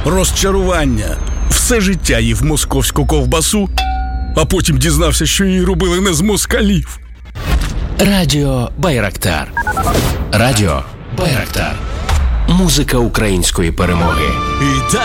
розчарування. Все життя їв московську ковбасу, а потім дізнався, що її робили не з москалів. Радіо Байрактар. Радіо Байрактар. Музика української перемоги. І